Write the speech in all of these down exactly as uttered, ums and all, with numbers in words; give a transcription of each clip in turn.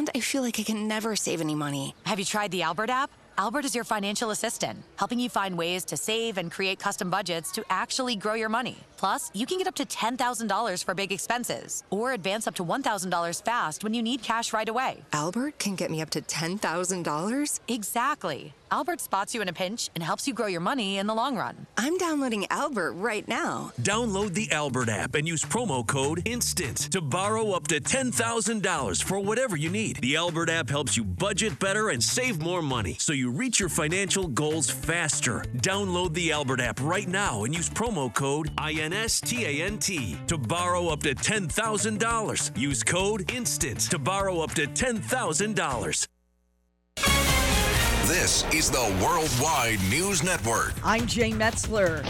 and I feel like I can never save any money. Have you tried the Albert app? Albert is your financial assistant, helping you find ways to save and create custom budgets to actually grow your money. Plus, you can get up to ten thousand dollars for big expenses or advance up to one thousand dollars fast when you need cash right away. Albert can get me up to ten thousand dollars? Exactly. Albert spots you in a pinch and helps you grow your money in the long run. I'm downloading Albert right now. Download the Albert app and use promo code INSTANT to borrow up to ten thousand dollars for whatever you need. The Albert app helps you budget better and save more money so you reach your financial goals faster. Download the Albert app right now and use promo code INSTANT to borrow up to ten thousand dollars. Use code INSTANT to borrow up to ten thousand dollars. This is the Worldwide News Network. I'm Jay Metzler.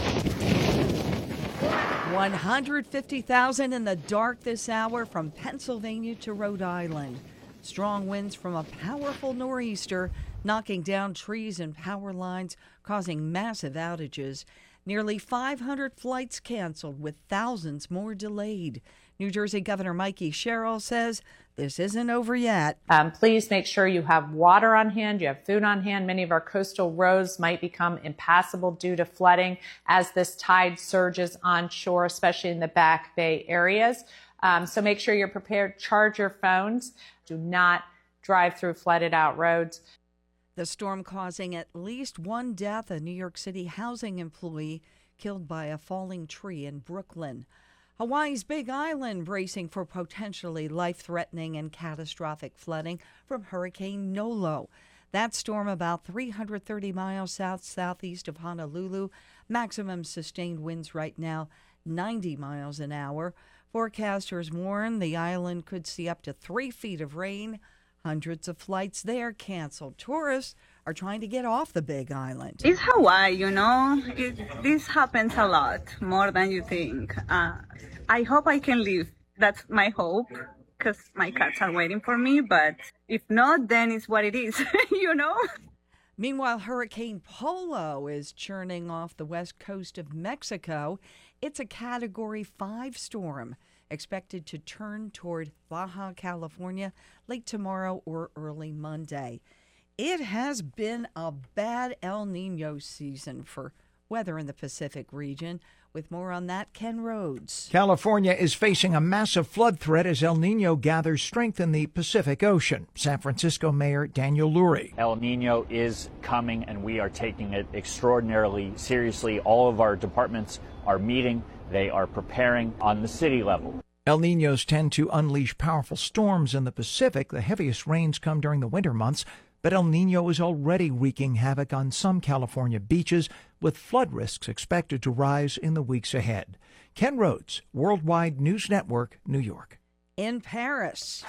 one hundred fifty thousand in the dark this hour from Pennsylvania to Rhode Island. Strong winds from a powerful nor'easter knocking down trees and power lines, causing massive outages. Nearly five hundred flights canceled, with thousands more delayed. New Jersey Governor Mikey Sherrill says this isn't over yet. Um, please make sure you have water on hand, you have food on hand. Many of our coastal roads might become impassable due to flooding as this tide surges onshore, especially in the Back Bay areas. Um, so make sure you're prepared. Charge your phones. Do not drive through flooded out roads. The storm causing at least one death, a New York City housing employee killed by a falling tree in Brooklyn. Hawaii's Big Island bracing for potentially life-threatening and catastrophic flooding from Hurricane Nolo. That storm about three hundred thirty miles south-southeast of Honolulu. Maximum sustained winds right now, ninety miles an hour. Forecasters warn the island could see up to three feet of rain. Hundreds of flights there canceled. Tourists are trying to get off the Big Island. It's Hawaii, you know. It, this happens a lot, more than you think. Uh, I hope I can leave. That's my hope, because my cats are waiting for me. But if not, then it's what it is, you know. Meanwhile, Hurricane Polo is churning off the west coast of Mexico. It's a Category five storm, expected to turn toward Baja California late tomorrow or early Monday. It has been a bad El Nino season for weather in the Pacific region. With more on that, Ken Rhodes. California is facing a massive flood threat as El Nino gathers strength in the Pacific Ocean. San Francisco Mayor Daniel Lurie. El Nino is coming, and we are taking it extraordinarily seriously. All of our departments are meeting. They are preparing on the city level. El Ninos tend to unleash powerful storms in the Pacific. The heaviest rains come during the winter months, but El Nino is already wreaking havoc on some California beaches, with flood risks expected to rise in the weeks ahead. Ken Rhodes, Worldwide News Network, New York. In Paris,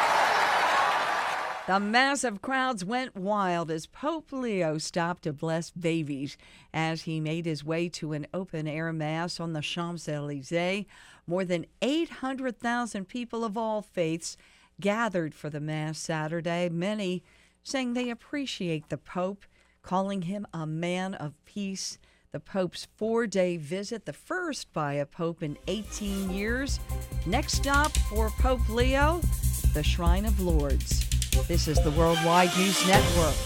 the massive crowds went wild as Pope Leo stopped to bless babies as he made his way to an open-air mass on the Champs-Élysées. More than eight hundred thousand people of all faiths gathered for the mass Saturday, many saying they appreciate the Pope, calling him a man of peace. The Pope's four-day visit, the first by a Pope in eighteen years. Next stop for Pope Leo, the Shrine of Lourdes. This is the Worldwide News Network.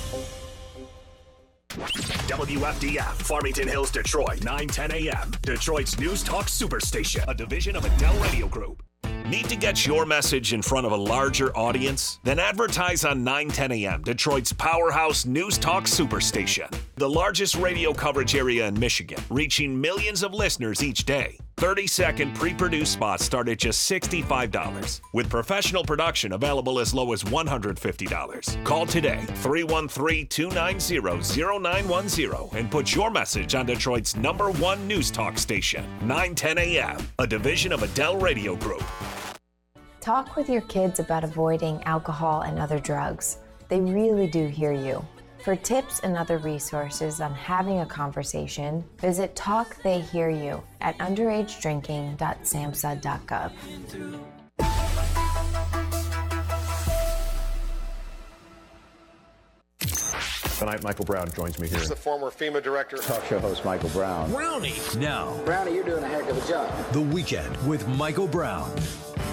W F D F, Farmington Hills, Detroit, nine ten a.m. Detroit's News Talk Superstation, a division of Adele Radio Group. Need to get your message in front of a larger audience? Then advertise on nine ten a.m., Detroit's powerhouse News Talk Superstation. The largest radio coverage area in Michigan, reaching millions of listeners each day. thirty-second pre-produced spots start at just sixty-five dollars, with professional production available as low as one hundred fifty dollars. Call today, three one three, two nine zero, zero nine one zero, and put your message on Detroit's number one News Talk station, nine ten a.m., a division of Adele Radio Group. Talk with your kids about avoiding alcohol and other drugs. They really do hear you. For tips and other resources on having a conversation, visit Talk They Hear You at underage drinking dot samhsa dot gov. Tonight, Michael Brown joins me here. This is the former FEMA director. Talk show host Michael Brown. Brownie. Now. Brownie, you're doing a heck of a job. The Weekend with Michael Brown.